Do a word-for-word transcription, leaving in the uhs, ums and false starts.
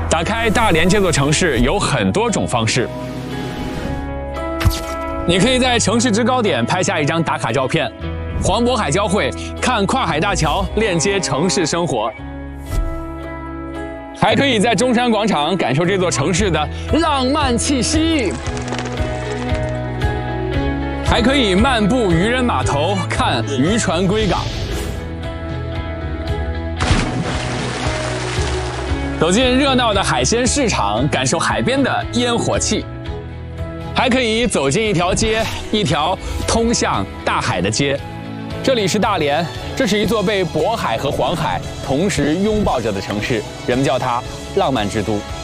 打开大连这座城市有很多种方式。你可以在城市制高点拍下一张打卡照片，黄渤海交汇，看跨海大桥，链接城市生活。还可以在中山广场感受这座城市的浪漫气息。还可以漫步渔人码头，看渔船归港。走进热闹的海鲜市场，感受海边的烟火气。还可以走进一条街，一条通向大海的街。这里是大连，这是一座被渤海和黄海同时拥抱着的城市，人们叫它浪漫之都。